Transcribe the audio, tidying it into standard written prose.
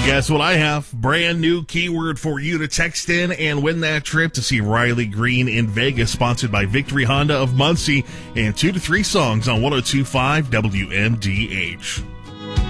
Guess what I have? Brand new keyword for you to text in and win that trip to see Riley Green in Vegas, sponsored by Victory Honda of Muncie, and 2 to 3 songs on 102.5 WMDH.